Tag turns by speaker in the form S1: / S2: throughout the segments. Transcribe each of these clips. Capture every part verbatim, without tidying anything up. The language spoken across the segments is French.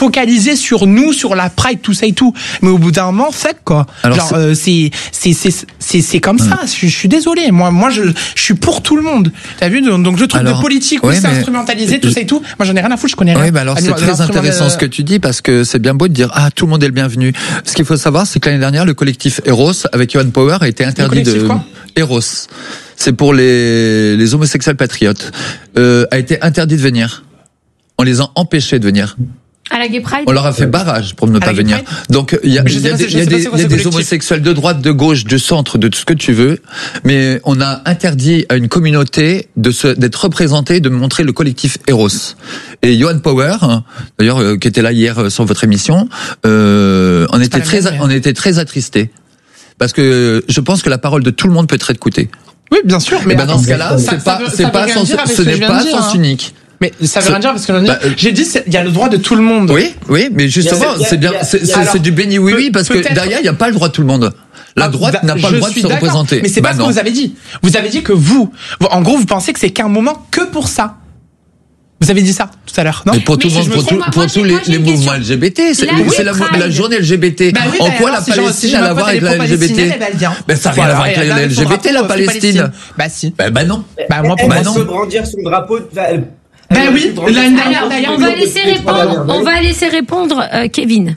S1: focaliser sur nous, sur la Pride, tout ça et tout. Mais au bout d'un moment, fuck quoi. Alors, genre, c'est... Euh, c'est, c'est, c'est, c'est, c'est comme hum. ça. Je, je suis désolé. Moi, moi, je, je suis pour tout le monde. T'as vu? Donc, le truc alors, de politique, oui, c'est mais... instrumentalisé, tout ça et tout. Moi, j'en ai rien à foutre, je connais rien.
S2: Oui, bah alors, c'est très intéressant ce que tu dis, parce que c'est bien beau de dire, ah, tout le monde est le bienvenu. Ce qu'il faut savoir, c'est que l'année dernière, le collectif Eros, avec Yohan Power, a été interdit de,
S1: quoi
S2: Eros. C'est pour les, les homosexuels patriotes, euh, a été interdit de venir. On les a empêchés de venir.
S3: À la Gay Pride.
S2: On leur a fait barrage pour ne pas venir. Donc il y a, y a des, y a des, y a des homosexuels de droite, de gauche, de centre, de tout ce que tu veux, mais on a interdit à une communauté de se, d'être représentée, de montrer le collectif Eros. Et Yohan Power, d'ailleurs, euh, qui était là hier euh, sur votre émission, euh, on était très, même, on était très attristés parce que je pense que la parole de tout le monde peut être écoutée.
S1: Oui, bien sûr. Mais
S2: ben dans ce cas-là, ça, c'est pas, ça, c'est pas, sens, ce n'est pas sens hein. unique.
S1: Mais ça veut rien dire parce que bah, j'ai dit il y a le droit de tout le monde.
S2: Oui, oui, mais justement c'est bien, c'est, c'est, c'est du béni oui oui parce que derrière il y a pas le droit de tout le monde. La droite ah, n'a pas le droit de se représenter.
S1: Mais c'est bah pas non. ce que vous avez dit. Vous avez dit que vous, en gros, vous pensez que c'est qu'un moment que pour ça. Vous avez dit ça tout à l'heure, non?
S2: Mais pour tout le monde, pour, tout, pour moi, tous les, les mouvements L G B T, c'est, c'est la, la journée L G B T.
S1: Bah oui,
S2: en
S1: bah
S2: quoi
S1: alors,
S2: la Palestine si a à voir avec la L G B T? Ben ça n'a rien à voir avec la L G B T, la Palestine.
S1: Bah si.
S2: Bah non.
S4: Bah moi, pour moi, non. Brandir son drapeau.
S1: Ben oui,
S3: on va laisser répondre, on va laisser répondre euh, Kevin.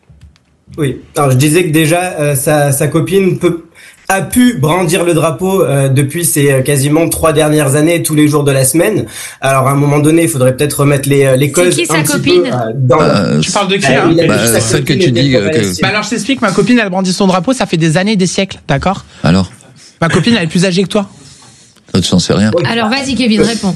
S4: Oui, alors je disais que déjà euh, sa, sa copine peut, a pu brandir le drapeau euh, depuis ces euh, quasiment trois dernières années, tous les jours de la semaine. Alors à un moment donné, il faudrait peut-être remettre les, les causes.
S3: C'est qui sa
S4: un
S3: copine
S4: petit peu, euh, dans
S2: euh,
S1: Tu parles de qui
S4: euh,
S1: hein
S2: bah, celle que tu dis. Euh, que...
S1: Bah alors je t'explique, ma copine elle brandit son drapeau, ça fait des années, des siècles, d'accord?
S2: Alors
S1: ma copine elle est plus âgée que toi.
S2: Je n'en sais rien.
S3: Alors vas-y Kevin, réponds.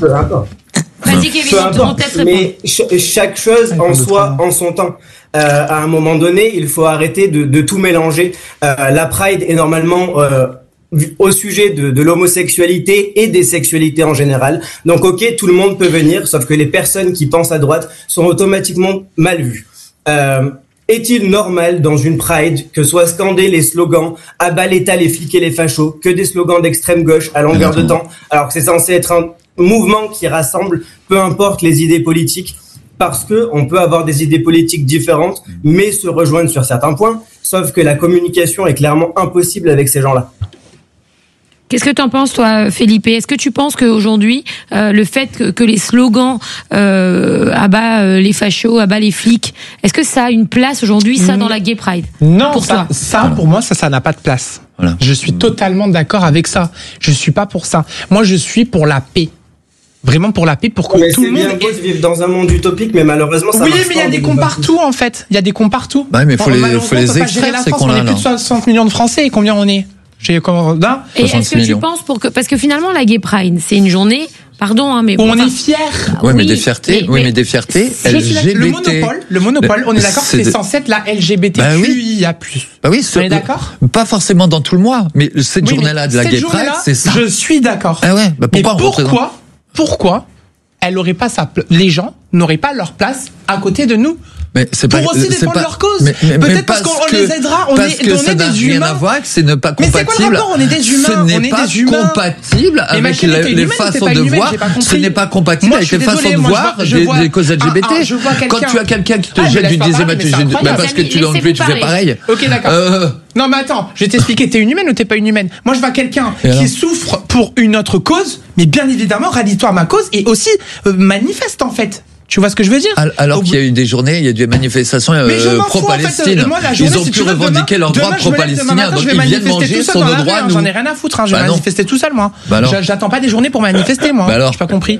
S3: Vas-y Kevin, on te laisse répondre.
S4: Mais ch- chaque chose en soi, en son temps. Euh, à un moment donné, il faut arrêter de, de tout mélanger. Euh, la Pride est normalement euh, au sujet de, de l'homosexualité et des sexualités en général. Donc ok, tout le monde peut venir, sauf que les personnes qui pensent à droite sont automatiquement mal vues. Euh, Est-il normal dans une Pride que soient scandés les slogans « à bas l'État, les flics et les fachos », que des slogans d'extrême gauche à longueur de temps, alors que c'est censé être un mouvement qui rassemble, peu importe les idées politiques, parce que on peut avoir des idées politiques différentes, mais se rejoindre sur certains points, sauf que la communication est clairement impossible avec ces gens-là.
S3: Qu'est-ce que tu en penses, toi, Felipe? Est-ce que tu penses qu'aujourd'hui, euh, le fait que, que les slogans euh, « à bas euh, les fachos, à bas les flics », est-ce que ça a une place aujourd'hui, ça, dans la Gay Pride?
S1: Non,
S3: pour
S1: ça,
S3: toi
S1: ça voilà. Pour moi, ça, ça n'a pas de place.
S2: Voilà.
S1: Je suis totalement d'accord avec ça. Je suis pas pour ça. Moi, je suis pour la paix. Vraiment pour la paix, pour que
S4: mais
S1: tout le monde.
S4: C'est bien beau de vivre dans un monde utopique, mais malheureusement, ça
S1: oui,
S4: marche
S1: mais il y a des cons partout, en fait. Il y a des cons partout.
S2: Bah, mais faut bon, les, faut les extraire, ces cons-là.
S1: On est plus de soixante millions de Français. Et combien on est? J'ai comment, là?
S3: Et est-ce que tu penses pour que, parce que finalement, la Gay Pride, c'est une journée, pardon, hein, mais.
S1: On
S3: enfin,
S1: est fiers.
S2: Oui, oui, mais des fiertés, mais, oui, mais des fiertés, L G B T.
S1: Le monopole, le monopole, on est d'accord que c'est, c'est censé être la L G B T Q I A plus.
S2: Bah oui. Bah oui,
S1: on est d'accord?
S2: Pas forcément dans tout le mois, mais cette
S1: oui,
S2: journée-là de la Gay Pride, c'est ça.
S1: Je suis d'accord.
S2: Ah ouais, bah pourquoi,
S1: mais pourquoi, pourquoi, elle aurait pas sa pla- les gens n'auraient pas leur place à côté de nous?
S2: Mais c'est
S1: pour
S2: pas,
S1: aussi défendre
S2: pas,
S1: leur cause.
S2: Mais, mais,
S1: Peut-être
S2: mais
S1: parce, parce qu'on
S2: que,
S1: les aidera. On
S2: parce
S1: est,
S2: que
S1: on
S2: ça
S1: est
S2: n'a
S1: des
S2: rien
S1: humains.
S2: à voir, que c'est ne pas compatible.
S1: Mais c'est quoi le rapport? On est des humains.
S2: Ce n'est
S1: on est
S2: pas
S1: des humains.
S2: compatible avec la, les façons de voir. Ce n'est pas compatible
S1: moi,
S2: avec les façons de voir des causes L G B T.
S1: Ah, ah,
S2: Quand tu as quelqu'un qui te ah, jette du diesel, bah parce que tu l'as enlevé, tu fais pareil.
S1: Ok, d'accord. Non, mais attends, je vais t'expliquer. T'es une humaine ou t'es pas une humaine? Moi, je vois quelqu'un qui souffre pour une autre cause, mais bien évidemment, rallie-toi à ma cause et aussi manifeste en fait. Tu vois ce que je veux dire?
S2: Alors Au qu'il y a eu des journées, il y a eu des manifestations euh, pro-Palestine. En fait, ils ont pu revendiquer leurs droits pro-palestiniens, donc ils viennent manger sur nos droits.
S1: J'en ai rien à foutre, hein. Je vais bah manifester tout seul, moi.
S2: Bah
S1: J'attends pas des journées pour manifester, moi.
S2: Bah alors.
S1: J'ai pas compris.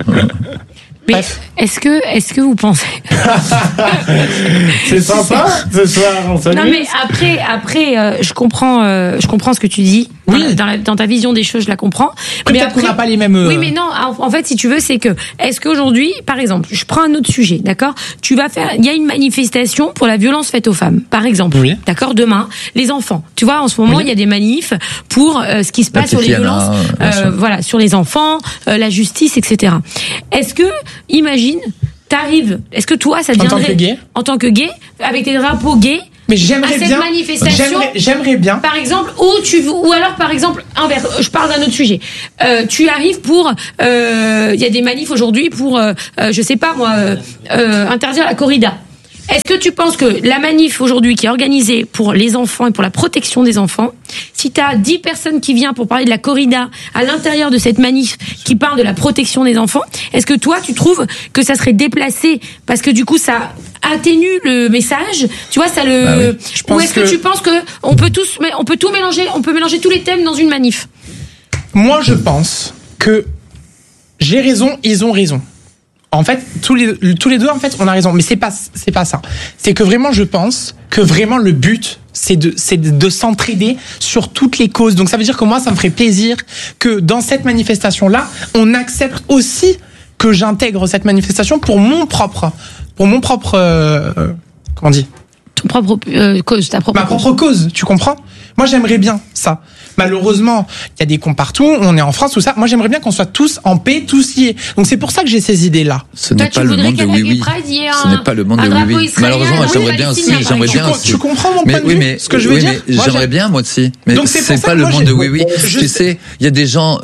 S3: Mais Bref. est-ce que, est-ce que vous pensez
S5: C'est sympa ce soir, on s'amuse.
S3: Non mais après, après, euh, je comprends, euh, je comprends ce que tu dis.
S1: Oui.
S3: Dans, la, dans, la, dans ta vision des choses, je la comprends.
S1: Mais peut-être après, qu'on n'a pas les mêmes. Euh...
S3: Oui, mais non. En, en fait, si tu veux, c'est que est-ce qu'aujourd'hui, par exemple, je prends un autre sujet, d'accord? Tu vas faire, il y a une manifestation pour la violence faite aux femmes, par exemple. Oui. D'accord, demain, les enfants. Tu vois, en ce moment, il oui. y a des manifs pour euh, ce qui se passe sur les violences, euh, voilà, sur les enfants, euh, la justice, et cetera. Est-ce que Imagine, t'arrives. Est-ce que toi, ça deviendrait
S1: en tant que gay,
S3: en tant que gay, avec tes drapeaux gays,
S1: mais j'aimerais
S3: à cette
S1: bien,
S3: manifestation,
S1: j'aimerais, j'aimerais bien.
S3: Par exemple, ou tu, ou alors par exemple, inverse. Je parle d'un autre sujet. Euh, tu arrives pour, il euh, y a des manifs aujourd'hui pour, euh, je sais pas moi, euh, interdire la corrida. Est-ce que tu penses que la manif aujourd'hui qui est organisée pour les enfants et pour la protection des enfants, si tu as dix personnes qui viennent pour parler de la corrida à l'intérieur de cette manif qui parle de la protection des enfants, est-ce que toi tu trouves que ça serait déplacé parce que du coup ça atténue le message, tu vois, ça le. Bah oui. Je pense Ou est-ce que... que tu penses que on peut tous, on peut tout mélanger, on peut mélanger tous les thèmes dans une manif?
S1: Moi, je pense que j'ai raison, ils ont raison. En fait, tous les tous les deux, en fait, on a raison, mais c'est pas c'est pas ça. C'est que vraiment, je pense que vraiment le but, c'est de c'est de, de s'entraider sur toutes les causes. Donc ça veut dire que moi, ça me ferait plaisir que dans cette manifestation-là, on accepte aussi que j'intègre cette manifestation pour mon propre pour mon propre euh, comment on dit
S3: ton propre euh, cause, ta propre
S1: ma
S3: cause.
S1: propre cause. Tu comprends? Moi, j'aimerais bien ça. Malheureusement, il y a des cons partout, on est en France, tout ça. Moi, j'aimerais bien qu'on soit tous en paix, tous liés. Donc, c'est pour ça que j'ai ces idées-là.
S2: Ce n'est pas le monde de oui-oui. Ce n'est pas le monde de oui-oui. Malheureusement, j'aimerais bien aussi, j'aimerais bien aussi.
S1: Tu comprends mon point de vue?
S2: Oui, mais ce que je veux dire? J'aimerais bien, moi aussi. Mais c'est pas le monde de oui-oui. Tu sais, il y a des gens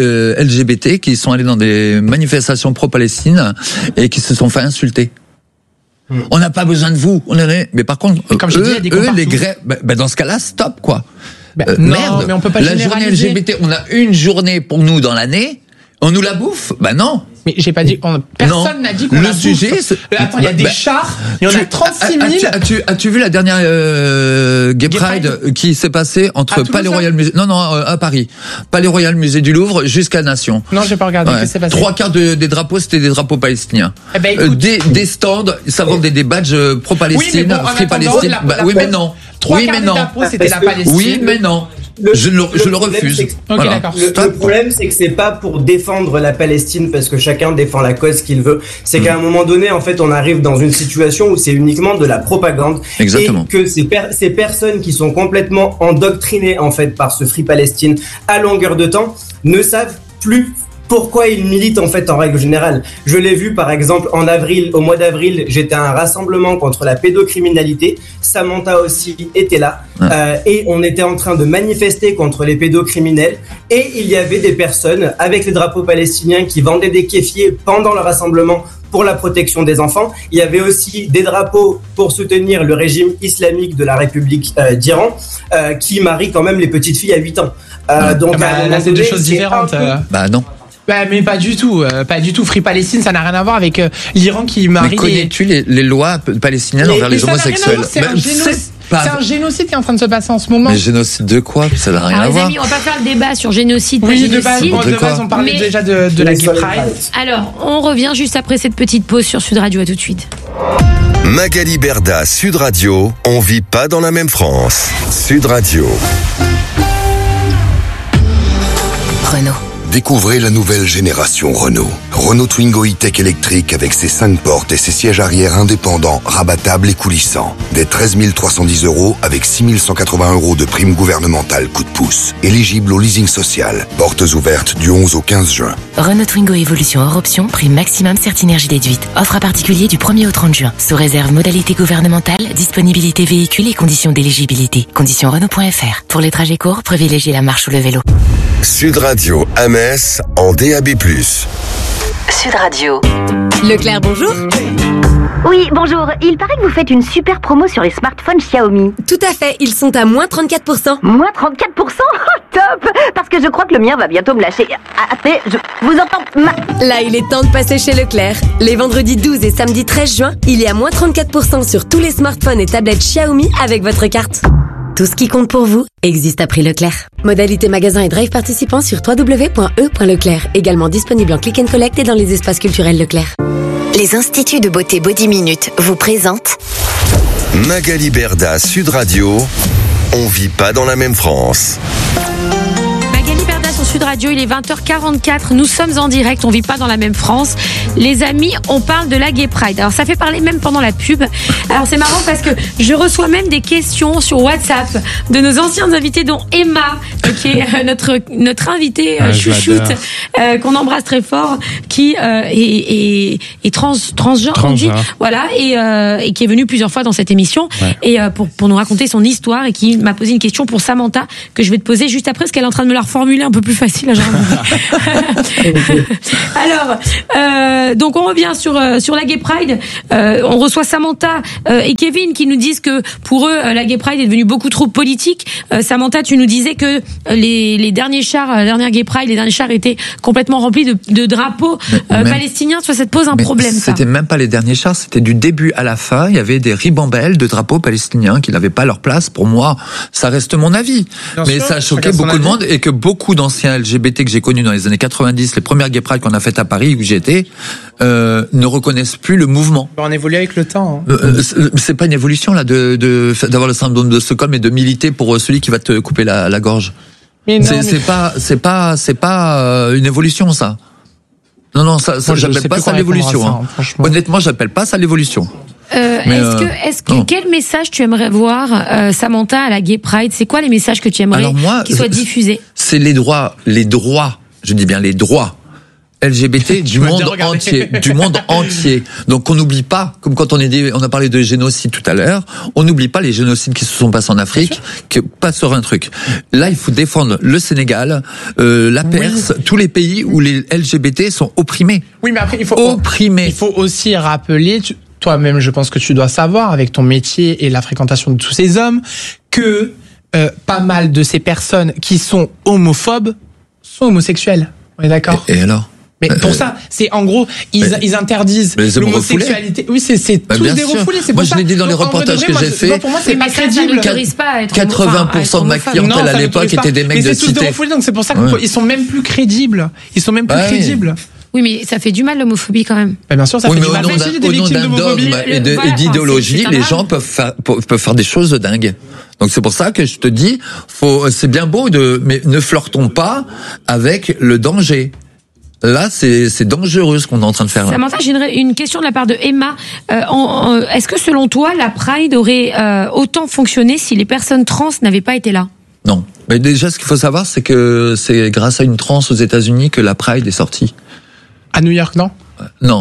S2: L G B T qui sont allés dans des manifestations pro-Palestine et qui se sont fait insulter. Hmm. On n'a pas besoin de vous. On en est. Mais par contre, comme eux, dit, eux les grèves, bah, bah dans ce cas-là, stop quoi.
S1: Bah, euh, non, merde. Mais on peut pas
S2: la journée L G B T, on a une journée pour nous dans l'année. On nous la bouffe? Bah non.
S1: Mais j'ai pas dit. On, personne n'a dit qu'on la bouffe. Le sujet. Attends, il y a des bah, chars. Il y en a trente-six mille.
S2: As-tu, as-tu, as-tu vu la dernière euh, Gay Pride, Gay Pride qui s'est passée entre Palais Royal Musée, non non euh, à Paris, Palais Royal Musée du Louvre jusqu'à Nation.
S1: Non, j'ai pas regardé.
S2: Ouais.
S1: Qu'est-ce qui s'est passé?
S2: Trois quarts de, des drapeaux c'était des drapeaux palestiniens.
S1: Eh ben, écoute,
S2: euh, des, des stands, ça vendait des badges pro-Palestine,
S1: oui,
S2: Free Palestine.
S1: La,
S2: bah,
S1: la,
S2: oui mais non.
S1: Trois
S2: oui mais non.
S1: C'était la Palestine.
S2: Oui mais non. Le, je le, je le refuse.
S4: Okay, voilà. le, le problème, c'est que c'est pas pour défendre la Palestine parce que chacun défend la cause qu'il veut. C'est mmh. qu'à un moment donné, en fait, on arrive dans une situation où c'est uniquement de la propagande.
S2: Exactement.
S4: Et que ces, per- ces personnes qui sont complètement endoctrinées, en fait, par ce Free Palestine à longueur de temps, ne savent plus pourquoi ils militent en fait en règle générale. Je l'ai vu par exemple en avril, au mois d'avril, j'étais à un rassemblement contre la pédocriminalité. Samantha aussi était là ouais. euh, et on était en train de manifester contre les pédocriminels et il y avait des personnes avec les drapeaux palestiniens qui vendaient des kéfiers pendant le rassemblement pour la protection des enfants. Il y avait aussi des drapeaux pour soutenir le régime islamique de la République euh, d'Iran euh, qui marie quand même les petites filles à huit ans. Euh, donc
S1: ah bah, là c'est deux choses différentes. Peu...
S2: Bah non.
S1: Bah, mais pas du tout, euh, pas du tout. Free Palestine, ça n'a rien à voir avec euh, l'Iran qui marie.
S2: Mais connais-tu les, les lois palestiniennes envers les homosexuels?
S1: C'est un, génoc... pas... un génocide qui est en train de se passer en ce moment.
S2: Mais génocide de quoi? Ça n'a rien
S3: Alors,
S2: à voir.
S3: Les amis, on va pas faire le débat sur génocide.
S1: Oui,
S3: génocide.
S1: de base, bon, de, de base, on parlait mais... déjà de, de la Gay Pride.
S3: Alors, on revient juste après cette petite pause sur Sud Radio. À tout de suite.
S6: Magali Berda, Sud Radio. On vit pas dans la même France. Sud Radio.
S7: Renault.
S6: Découvrez la nouvelle génération Renault. Renault Twingo E-Tech électrique avec ses cinq portes et ses sièges arrière indépendants, rabattables et coulissants. Dès treize mille trois cent dix euros avec six mille cent quatre-vingts euros de prime gouvernementale coup de pouce. Éligible au leasing social. Portes ouvertes du onze au quinze juin.
S7: Renault Twingo Evolution hors option, prime maximum Certinergie déduite. Offre à particulier du premier au trente juin. Sous réserve modalité gouvernementale, disponibilité véhicule et conditions d'éligibilité. Conditions Renault point F R. Pour les trajets courts, privilégiez la marche ou le vélo.
S6: Sud Radio à Metz en D A B plus.
S7: Sud Radio.
S8: Leclerc, bonjour.
S9: Oui, bonjour. Il paraît que vous faites une super promo sur les smartphones Xiaomi.
S8: Tout à fait, ils sont à moins trente-quatre pour cent.
S9: Moins trente-quatre pour cent? Oh, top! Parce que je crois que le mien va bientôt me lâcher. Attendez, je vous entends ma...
S8: Là, il est temps de passer chez Leclerc. Les vendredis douze et samedi treize juin, il y a moins trente-quatre pour cent sur tous les smartphones et tablettes Xiaomi avec votre carte. Tout ce qui compte pour vous existe à prix Leclerc. Modalité magasin et drive participants sur w w w point e point leclerc. Également disponible en click and collect et dans les espaces culturels Leclerc.
S7: Les instituts de beauté Body Minute vous présentent
S6: Magali Berda, Sud Radio. On vit pas dans la même France.
S3: Magali Berda sur Sud Radio, il est vingt heures quarante-quatre. Nous sommes en direct, on vit pas dans la même France. Les amis, on parle de la Gay Pride. Alors ça fait parler même pendant la pub. Alors c'est marrant parce que je reçois même des questions sur WhatsApp de nos anciens invités, dont Emma, qui est notre notre invitée ah, chouchoute, euh, qu'on embrasse très fort, qui euh, est, est, est trans transgenre, on dit, voilà, et, euh, et qui est venue plusieurs fois dans cette émission ouais. et euh, pour pour nous raconter son histoire et qui m'a posé une question pour Samantha que je vais te poser juste après, parce qu'elle est en train de me la reformuler un peu plus facile à genre. Alors, euh, donc on revient sur euh, sur la Gay Pride. Euh, on reçoit Samantha euh, et Kevin qui nous disent que pour eux euh, la Gay Pride est devenue beaucoup trop politique. Euh, Samantha, tu nous disais que les les derniers chars, la dernière Gay Pride, les derniers chars étaient complètement remplis de, de drapeaux euh, même, palestiniens. Soit ça te pose un problème.
S2: C'était ça. Même pas les derniers chars, c'était du début à la fin. Il y avait des ribambelles de drapeaux palestiniens qui n'avaient pas leur place. Pour moi, ça reste mon avis. Bien mais sûr, ça a choqué beaucoup de monde et que beaucoup d'anciens L G B T que j'ai connus dans les années quatre-vingt-dix, les premières Gay Pride qu'on a faites à Paris où j'étais, euh, ne reconnaissent plus le mouvement.
S1: On évolue avec le temps.
S2: Hein. Euh, c'est pas une évolution là de, de d'avoir le syndrome de Stockholm et de militer pour celui qui va te couper la, la gorge. Mais non, c'est, mais... c'est pas, c'est pas, c'est pas une évolution ça. Non non, ça, ça j'appelle pas ça l'évolution. Ça, hein. Honnêtement, j'appelle pas ça l'évolution.
S3: Euh, est-ce euh, que, est-ce que non. Quel message tu aimerais voir, euh, Samantha, à la Gay Pride? C'est quoi les messages que tu aimerais qu'ils soient diffusés?
S2: C'est les droits, les droits, je dis bien les droits L G B T du monde entier, du monde entier. Donc on n'oublie pas, comme quand on est dit, on a parlé de génocide tout à l'heure, on n'oublie pas les génocides qui se sont passés en Afrique, que pas sur un truc. Là, il faut défendre le Sénégal, euh, la Perse, oui. tous les pays où les L G B T sont opprimés.
S1: Oui, mais après il faut
S2: opprimés.
S1: Il faut aussi rappeler. Tu... Toi-même, je pense que tu dois savoir, avec ton métier et la fréquentation de tous ces hommes, que euh, pas mal de ces personnes qui sont homophobes sont homosexuels. On est d'accord ?
S2: Et, et alors ?
S1: Mais pour euh, ça, c'est en gros, ils, mais, ils interdisent l'homosexualité. Oui, c'est, c'est
S2: bah,
S1: tous des refoulés. C'est
S2: moi,
S1: pour
S2: je
S1: ça.
S2: l'ai dit dans les reportages que j'ai fait.
S1: Pour moi, c'est pas crédible.
S2: quatre-vingts pour cent de ma clientèle à l'époque étaient des mecs de cité.
S1: Mais c'est tous des refoulés, donc c'est pour ça qu'ils sont même plus crédibles. Ils sont même plus crédibles.
S3: Oui, mais ça fait du mal l'homophobie quand même.
S1: Bah bien sûr, ça
S2: oui,
S1: fait du mal.
S2: Au nom d'un, au nom d'un dogme et, de, voilà, et d'idéologie, c'est, c'est les gens peuvent faire, peuvent faire des choses dingues. Donc c'est pour ça que je te dis, faut, c'est bien beau de, mais ne flirtons pas avec le danger. Là, c'est, c'est dangereux ce qu'on est en train de faire. Là.
S3: Samantha, j'ai une, une question de la part de Emma. Euh, en, en, est-ce que selon toi, la Pride aurait euh, autant fonctionné si les personnes trans n'avaient pas été là ?
S2: Non. Mais déjà, ce qu'il faut savoir, c'est que c'est grâce à une trans aux États-Unis que la Pride est sortie.
S1: À New York, non ?
S2: Non.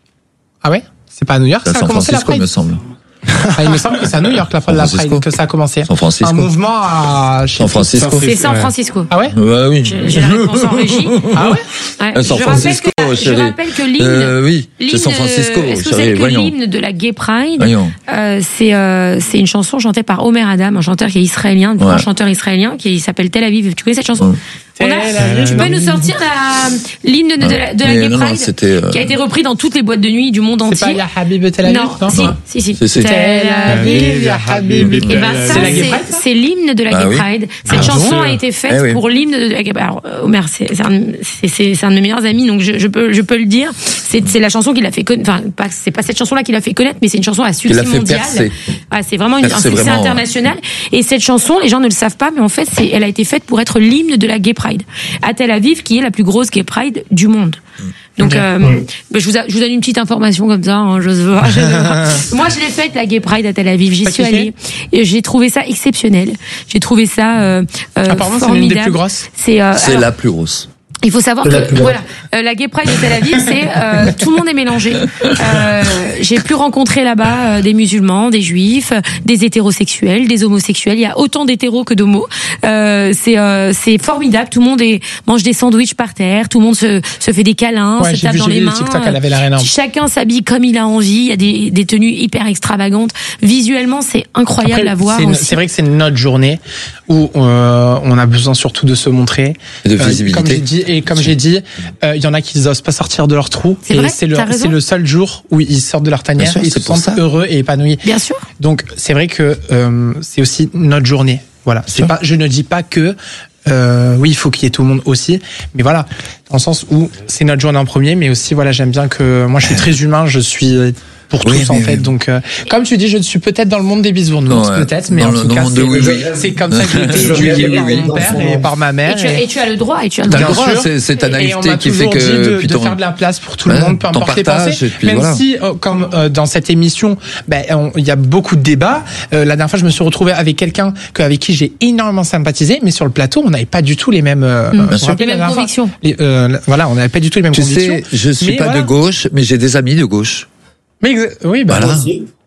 S1: Ah ouais ? C'est pas à New York que ça a
S2: San
S1: commencé
S2: Francisco,
S1: la Pride ?
S2: me semble.
S1: Ah, il me semble que c'est à New York la, la Pride que ça a commencé.
S2: San Francisco.
S1: Un mouvement à
S2: San Francisco.
S3: C'est San Francisco.
S1: Ah ouais ?
S2: Ouais, oui.
S3: J'ai, j'ai la réponse en régie.
S1: Ah ouais,
S3: ouais.
S2: San Francisco,
S3: je rappelle que, je rappelle que l'hymne.
S2: Euh, oui, c'est San Francisco.
S3: Est-ce que vous savez que l'hymne de la Gay Pride, euh, c'est euh, c'est une chanson chantée par Omer Adam, un chanteur qui est israélien, un ouais. chanteur israélien qui s'appelle Tel Aviv. Tu connais cette chanson ? Ouais. On a, tu peux nous sortir la, l'hymne de, de la, de la Gay
S2: non,
S3: Pride
S2: non, euh...
S3: qui a été repris dans toutes les boîtes de nuit du monde
S1: c'est
S3: entier.
S1: C'est pas Ya Habib Tel Aviv,
S3: non,
S1: non,
S3: si,
S1: non.
S3: si, si,
S2: si.
S3: si. Tel Aviv, Ya Habib. Et ben ça, c'est, c'est, c'est l'hymne de la Gay ah, Pride. Oui. Cette ah, chanson bon, a été faite eh oui. pour l'hymne de la Gay Pride. Alors, Omer, c'est, c'est, un, c'est, c'est, c'est un de mes meilleurs amis, donc je, je peux, je peux le dire. C'est, c'est la chanson qui l'a fait connaître. Enfin, pas, c'est pas cette chanson-là qui l'a fait connaître, mais c'est une chanson à succès mondial. Ah, c'est vraiment une, un succès vraiment... international. Et cette chanson, les gens ne le savent pas, mais en fait, c'est, elle a été faite pour être l'hymne de la Gay Pride. À Tel Aviv, qui est la plus grosse Gay Pride du monde. Donc, okay. euh, oui. bah, je, vous a, je vous donne une petite information comme ça. Hein, je, je, je, moi, je l'ai faite, la Gay Pride à Tel Aviv. J'y suis allée. Et j'ai trouvé ça exceptionnel. J'ai trouvé ça euh, euh,
S1: apparemment,
S3: formidable.
S1: C'est l'une des plus grosses.
S3: C'est, euh,
S2: c'est alors, la plus grosse.
S3: Il faut savoir que voilà, euh, la Gay Pride de Tel Aviv, c'est euh, tout le monde est mélangé. Euh, j'ai pu rencontrer là-bas euh, des musulmans, des juifs, des hétérosexuels, des homosexuels. Il y a autant d'hétéros que d'homos. Euh, c'est euh, c'est formidable. Tout le monde est, mange des sandwichs par terre. Tout le monde se se fait des câlins,
S1: ouais,
S3: se tape
S1: vu,
S3: dans les mains.
S1: TikTok, elle avait la reine.
S3: Chacun s'habille comme il a envie. Il y a des des tenues hyper extravagantes. Visuellement, c'est incroyable
S1: Après,
S3: à voir.
S1: C'est, une,
S3: aussi.
S1: c'est vrai que c'est notre journée où euh, on a besoin surtout de se montrer,
S2: et de visibilité.
S1: Euh, comme j'ai dit, et comme j'ai dit, il euh, y en a qui n'osent pas sortir de leur trou.
S3: C'est
S1: et
S3: vrai,
S1: c'est, le, c'est le seul jour où ils sortent de leur tanière,
S2: sûr,
S1: ils se sentent ça. heureux et épanouis.
S3: Bien sûr.
S1: Donc c'est vrai que euh, c'est aussi notre journée. Voilà. C'est pas, je ne dis pas que euh, oui, il faut qu'il y ait tout le monde aussi, mais voilà, dans le sens où c'est notre journée en premier, mais aussi voilà, j'aime bien que moi je suis très humain, je suis pour oui, tous en fait. Oui. Donc, euh, comme tu dis, je suis peut-être dans le monde des bisounours, ouais. peut-être, mais dans en le, tout cas, c'est, oui, oui. c'est comme ça que j'ai été éduqué par mon père et par ma mère.
S3: Et tu, et... et tu as le droit, et tu as le
S2: droit.
S3: droit.
S2: C'est, c'est ta naïveté qui fait que
S1: de, de ton... faire de la place pour tout le monde, peu importe les pensées. Même voilà. si, euh, comme euh, dans cette émission, ben il y a beaucoup de débats. Euh, la dernière fois, je me suis retrouvé avec quelqu'un que, avec qui j'ai énormément sympathisé, mais sur le plateau, on n'avait pas du tout les mêmes, euh,
S3: mmh. les mêmes convictions.
S1: Les, euh, voilà, on n'avait pas du tout les mêmes
S2: tu
S1: convictions.
S2: Sais, je suis pas de gauche, mais j'ai des amis de gauche.
S1: Mais oui, bah
S2: voilà.
S1: aussi.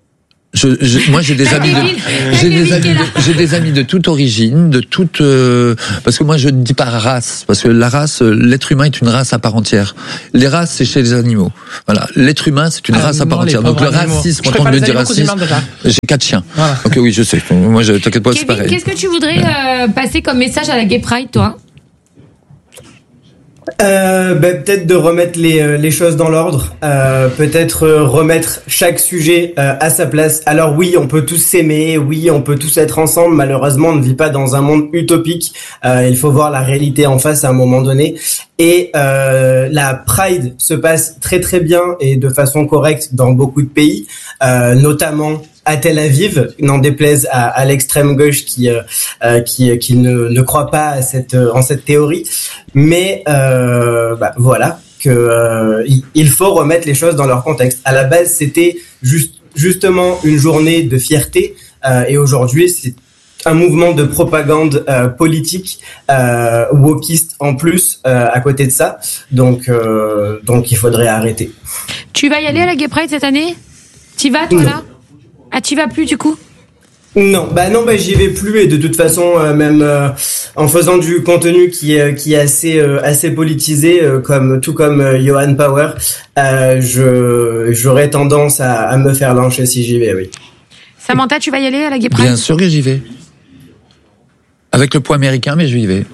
S2: Je, je, moi, j'ai des amis, de, j'ai des amis, de, j'ai des amis de toute origine, de toute, euh, parce que moi, je ne dis pas race, parce que la race, l'être humain est une race à part entière. Les races, c'est chez les animaux. Voilà, l'être humain, c'est une ah, race non, à part entière. Donc le racisme, quand on me dit racisme, j'ai quatre chiens. Voilà. Ok, oui, je sais. Moi, je t'inquiète pas,
S3: Kevin,
S2: c'est pareil.
S3: Qu'est-ce que tu voudrais euh, passer comme message à la Gay Pride, toi?
S4: Euh, ben, peut-être de remettre les les choses dans l'ordre, euh, peut-être remettre chaque sujet euh, à sa place. Alors oui, on peut tous s'aimer, oui, on peut tous être ensemble. Malheureusement, on ne vit pas dans un monde utopique. Euh, il faut voir la réalité en face à un moment donné. Et euh, la Pride se passe très très bien et de façon correcte dans beaucoup de pays, euh, notamment à Tel Aviv, n'en déplaise à, à l'extrême gauche qui euh, qui qui ne ne croit pas à cette en cette théorie, mais euh, bah, voilà que euh, il faut remettre les choses dans leur contexte. À la base, c'était juste justement une journée de fierté, euh, et aujourd'hui, c'est un mouvement de propagande euh, politique, euh, wokiste en plus euh, à côté de ça. Donc euh, donc il faudrait arrêter.
S3: Tu vas y aller à la Gay Pride cette année? T'y vas toi non. Là? Ah, tu vas plus du coup?
S4: Non, bah non, bah j'y vais plus et de toute façon, euh, même euh, en faisant du contenu qui est qui est assez euh, assez politisé, euh, comme tout comme euh, Johan Power, euh, je j'aurais tendance à, à me faire lyncher si j'y vais, oui.
S3: Samantha, tu vas y aller à la Gay Pride?
S2: Bien sûr que j'y vais. Avec le poids américain, mais j'y vais.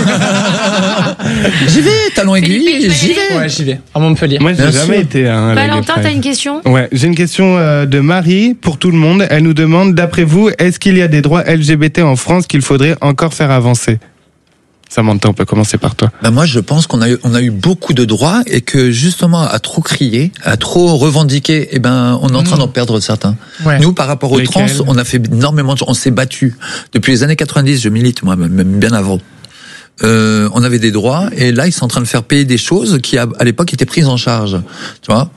S2: J'y vais, talon aiguille, j'y vais.
S1: Ouais, j'y vais. À Montpellier.
S5: Moi, j'ai Bien jamais sûr. été hein, à la
S3: Valentin, t'as une question?
S5: Ouais, j'ai une question euh, de Marie pour tout le monde. Elle nous demande, d'après vous, est-ce qu'il y a des droits L G B T en France qu'il faudrait encore faire avancer? Samantha, on peut commencer par toi.
S2: Ben moi, je pense qu'on a eu, on a eu beaucoup de droits et que justement, à trop crier, à trop revendiquer, eh ben, on est en train mmh. d'en perdre certains. Ouais. Nous, par rapport aux Lesquels? trans, on a fait énormément de, on s'est battu. Depuis les années quatre-vingt-dix, je milite, moi, même bien avant. Euh, on avait des droits et là, ils sont en train de faire payer des choses qui, à, à l'époque, étaient prises en charge. Tu vois?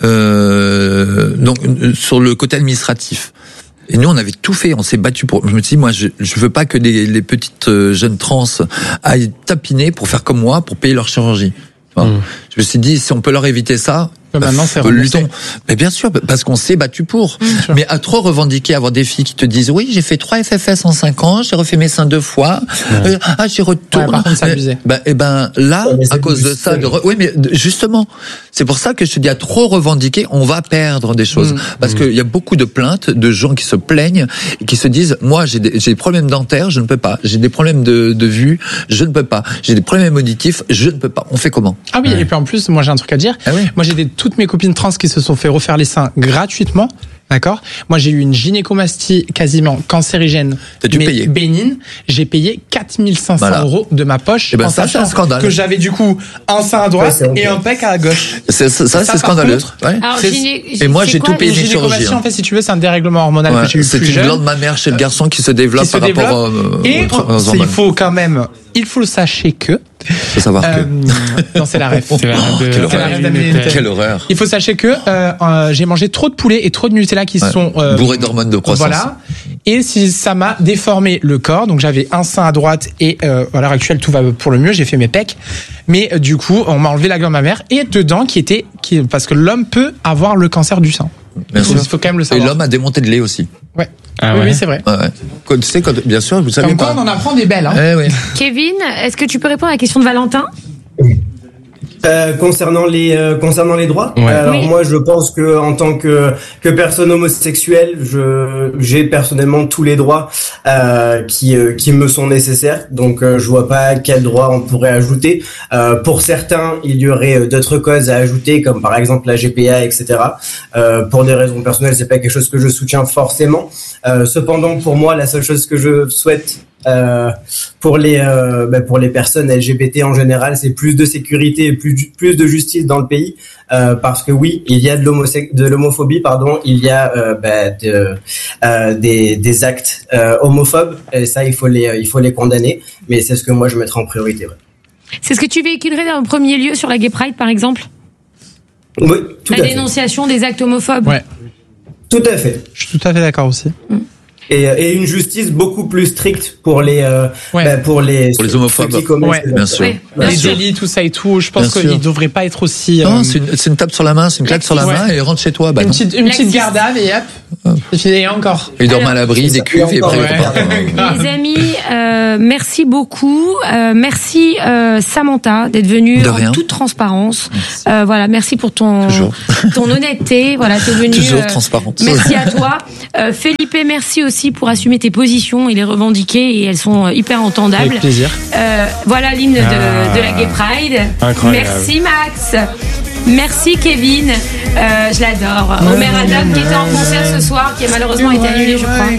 S2: Euh, donc, sur le côté administratif. Et nous, on avait tout fait, on s'est battu pour. Je me dis, moi, je, je veux pas que les, les petites jeunes trans aillent tapiner pour faire comme moi, pour payer leur chirurgie. Mmh. Je me suis dit, si on peut leur éviter ça.
S1: Mais maintenant, c'est remboursé.
S2: Mais bien sûr, parce qu'on s'est battu pour. Mmh. Mais à trop revendiquer, avoir des filles qui te disent, oui, j'ai fait trois F F S en cinq ans, j'ai refait mes seins deux fois, ouais. euh, ah, j'y retourne.
S1: Ouais, par contre, c'est abusé.
S2: Ben, et ben, là, ouais, à cause de ça, de re... oui, mais justement, c'est pour ça que je te dis, à trop revendiquer, on va perdre des choses. Mmh. Parce mmh. qu'il y a beaucoup de plaintes de gens qui se plaignent et qui se disent, moi, j'ai des, j'ai des problèmes dentaires, je ne peux pas. J'ai des problèmes de, de vue, je ne peux pas. J'ai des problèmes auditifs, je ne peux pas. On fait comment?
S1: Ah oui, ouais. Et puis en plus, moi, j'ai un truc à dire. Ah oui. Moi, j'ai des, toutes mes copines trans qui se sont fait refaire les seins gratuitement. D'accord. Moi, j'ai eu une gynécomastie quasiment cancérigène,
S2: mais payé
S1: bénigne. J'ai payé quatre mille cinq cents voilà. euros de ma poche.
S2: Et ben, en ça, c'est un scandale.
S1: Que j'avais du coup un sein à droite ouais, et un pec à gauche.
S2: C'est, ça, ça, c'est scandaleux. Ouais.
S3: Alors, gyné...
S2: Et moi, j'ai
S3: quoi,
S2: tout payé des chirurgies.
S1: En fait, si tu veux, c'est un dérèglement hormonal
S2: ouais,
S1: que j'ai eu
S2: c'est
S1: plus
S2: une
S1: jeune.
S2: glande mammaire chez le garçon qui se développe qui par se rapport au,
S1: et au, il faut quand même, il faut sachez que.
S2: Faut savoir euh,
S1: que. Non, c'est la ref.
S2: C'est la ref.
S1: Quelle horreur.
S2: Quelle horreur.
S1: Il faut sachez que euh, euh, j'ai mangé trop de poulet et trop de Nutella qui ouais. sont euh,
S2: bourrés d'hormones de croissance.
S1: Voilà. Et si ça m'a déformé le corps, donc j'avais un sein à droite et euh, à l'heure actuelle tout va pour le mieux. J'ai fait mes pecs, mais euh, du coup on m'a enlevé la glande mammaire et dedans qui était qui parce que l'homme peut avoir le cancer du sein.
S2: Bien sûr.
S1: Il faut quand même le savoir.
S2: Et l'homme a démonté de lait aussi.
S1: Ouais.
S5: Ah
S1: oui,
S5: ouais.
S1: oui, c'est vrai.
S2: Ouais, ouais. Quand, tu sais, quand, bien sûr, vous savez
S1: Comme
S2: pas.
S1: quoi, on en apprend des belles. Hein.
S2: Eh oui.
S3: Kevin, est-ce que tu peux répondre à la question de Valentin?
S4: Euh, concernant les euh, concernant les droits,
S5: ouais.
S4: alors
S3: oui.
S4: moi je pense que en tant que que personne homosexuelle, je j'ai personnellement tous les droits euh, qui euh, qui me sont nécessaires. Donc euh, je vois pas quels droits on pourrait ajouter. Euh, pour certains, il y aurait d'autres causes à ajouter, comme par exemple la G P A, et cetera. Euh, pour des raisons personnelles, c'est pas quelque chose que je soutiens forcément. Euh, cependant, pour moi, la seule chose que je souhaite Euh, pour les euh, bah, pour les personnes L G B T en général, c'est plus de sécurité et plus plus de justice dans le pays, euh, parce que oui, il y a de l'homose- de l'homophobie, pardon, il y a euh, bah, de, euh, des des actes euh, homophobes, et ça il faut les il faut les condamner, mais c'est ce que moi je mettrais en priorité. Ouais.
S3: C'est ce que tu véhiculerais dans le premier lieu sur la Gay Pride, par exemple?
S4: Oui, tout
S3: la
S4: à fait.
S3: dénonciation des actes homophobes.
S1: Ouais.
S4: Tout à fait.
S1: Je suis tout à fait d'accord aussi.
S3: Mmh.
S4: et, et une justice beaucoup plus stricte pour les euh,
S1: ouais.
S4: bah, pour les
S2: pour les homophobes.
S4: Ceux qui commettent
S1: ouais,
S2: bien sûr.
S3: Ouais, bien
S1: les
S3: sûr.
S1: délits, tout ça et tout. Je pense qu'ils devraient pas être aussi.
S2: Non,
S1: euh,
S2: c'est une, c'est une tape sur la main, c'est une claque sur la
S1: ouais.
S2: main et rentre chez toi. Bah
S1: une
S2: non.
S1: petite, une petite garde à et hop. Et encore.
S2: Il dort à l'abri des cuves et après
S1: ouais.
S2: il repart.
S3: Les amis, euh, merci beaucoup. Euh, merci euh, Samantha d'être venue en toute transparence. Euh, voilà, merci pour ton
S2: Toujours.
S3: ton honnêteté. Voilà, t'es venue.
S2: Toujours
S3: euh,
S2: transparente.
S3: Merci à toi, euh, Felipe. Merci aussi pour assumer tes positions et les revendiquer et elles sont hyper entendables.
S1: Avec plaisir.
S3: Euh, voilà l'hymne de, ah. de la Gay Pride.
S5: Incroyable.
S3: Merci Max. Merci Kevin, euh, je l'adore. Omer Adam qui était en concert ce soir, qui a malheureusement été annulé, je crois.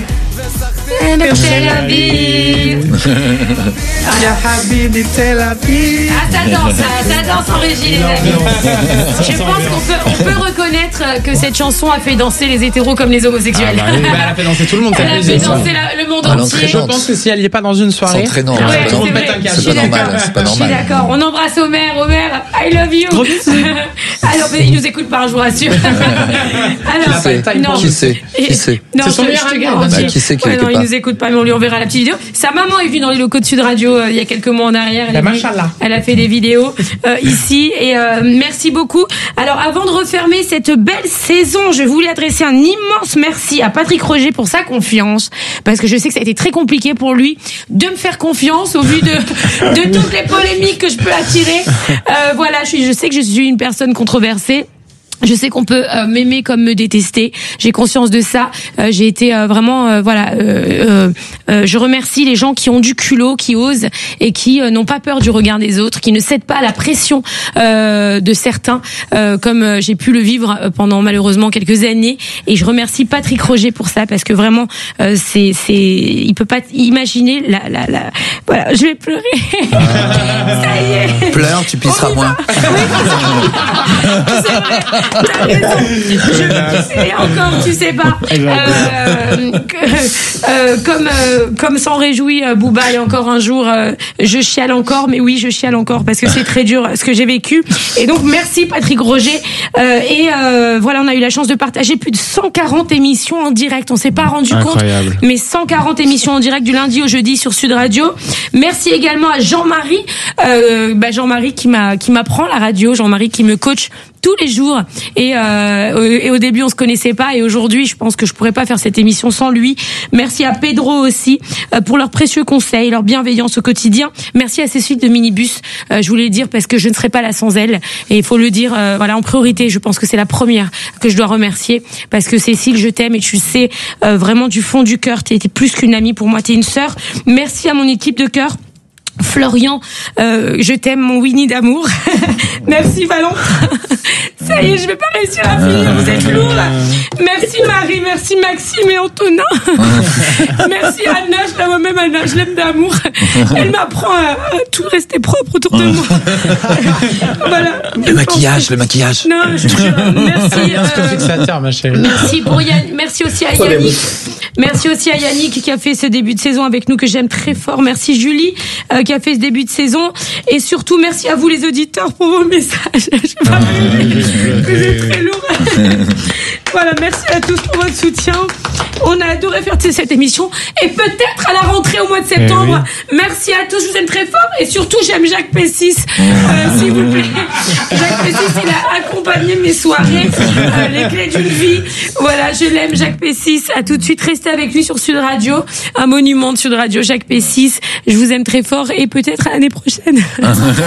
S3: Tel Aviv.
S1: Ah, Tel Aviv.
S3: Ah, ça danse, ça, ça danse en régie, les amis. Je pense qu'on peut, on peut reconnaître que cette chanson a fait danser les hétéros comme les homosexuels.
S1: Ah bah oui, bah elle a fait danser tout le monde.
S3: Elle a fait danser la, le monde
S2: ah,
S3: entier.
S1: Je pense que si elle n'y est pas dans une soirée,
S2: c'est entraînant.
S3: Ouais,
S2: tout le monde
S3: pète un câble.
S2: C'est pas normal. C'est pas normal.
S3: Je suis d'accord. On embrasse Omer. Omer, I love you. Alors, il nous écoute pas, je vous rassure. Alors,
S2: qui sait
S3: non.
S2: Qui sait Qui sait
S3: Non,
S1: c'est son
S3: je,
S1: meilleur
S3: je te
S1: ami.
S3: garantis.
S2: Bah, qui sait qui
S3: ouais,
S2: l'écoute
S3: non,
S2: pas.
S3: il nous écoute pas, mais on lui enverra la petite vidéo. Sa maman est venue dans les locaux de Sud Radio euh, il y a quelques mois en arrière. Elle,
S1: bah,
S3: est venue, elle a fait des vidéos euh, ici et euh, merci beaucoup. Alors, avant de refermer cette belle saison, je voulais adresser un immense merci à Patrick Roger pour sa confiance, parce que je sais que ça a été très compliqué pour lui de me faire confiance au vu de de toutes les polémiques que je peux attirer. Euh, voilà, je, suis, je sais que je suis une personne controversée. Je sais qu'on peut euh, m'aimer comme me détester. J'ai conscience de ça. Euh, j'ai été euh, vraiment, euh, voilà. Euh, euh, je remercie les gens qui ont du culot, qui osent et qui euh, n'ont pas peur du regard des autres, qui ne cèdent pas à la pression euh, de certains, euh, comme euh, j'ai pu le vivre pendant malheureusement quelques années. Et je remercie Patrick Roger pour ça, parce que vraiment, euh, c'est, c'est, il peut pas imaginer la, la, la. Voilà, je vais pleurer.
S2: Ah.
S3: Ça y est.
S2: Pleure, tu pisseras moins.
S3: C'est vrai. T'as raison. Je, et encore, tu sais pas. Euh, que, euh, comme euh, comme s'en réjouit euh, Booba, et encore un jour, euh, je chiale encore. Mais oui, je chiale encore parce que c'est très dur ce que j'ai vécu. Et donc, merci Patrick Roger. Euh, et euh, voilà, on a eu la chance de partager plus de cent quarante émissions en direct. On s'est pas rendu
S5: Incroyable.
S3: compte, mais cent quarante émissions en direct du lundi au jeudi sur Sud Radio. Merci également à Jean-Marie, euh, bah Jean-Marie qui m'a qui m'apprend la radio, Jean-Marie qui me coach tous les jours et, euh, et au début on se connaissait pas et aujourd'hui je pense que je pourrais pas faire cette émission sans lui. Merci à Pedro aussi euh, pour leurs précieux conseils, leur bienveillance au quotidien. Merci à Cécile de Minibus, euh, je voulais le dire parce que je ne serais pas là sans elle et il faut le dire euh, voilà en priorité. Je pense que c'est la première que je dois remercier parce que Cécile, je t'aime et tu le sais euh, vraiment du fond du cœur. T'es plus qu'une amie pour moi, t'es une sœur. Merci à mon équipe de cœur. Florian, euh, je t'aime mon Winnie d'amour. Merci Valentin. Ça y est, je vais pas réussir à finir, vous êtes lourds là. Merci Marie, merci Maxime et Antonin. Merci Anna, je la vois même Anna, je l'aime d'amour. Elle m'apprend à, à tout rester propre autour de moi. Voilà.
S2: Le maquillage, le maquillage.
S3: Non, je jure, merci.
S1: Euh, ma chérie.
S3: Merci pour Yann, merci aussi à Yannick. Merci aussi à Yannick qui a fait ce début de saison avec nous que j'aime très fort. Merci Julie euh, qui a fait ce début de saison et surtout merci à vous les auditeurs pour vos messages. Je sais pas, vous êtes très lourd. Voilà, merci à tous pour votre soutien. On a adoré faire cette émission et peut-être à la rentrée au mois de septembre. Eh oui. Merci à tous, je vous aime très fort et surtout j'aime Jacques Pessis, euh, s'il vous plaît. Jacques Pessis, il a accompagné mes soirées, euh, les clés d'une vie. Voilà, je l'aime, Jacques Pessis. À tout de suite, restez avec lui sur Sud Radio, un monument de Sud Radio, Jacques Pessis. Je vous aime très fort et peut-être à l'année prochaine.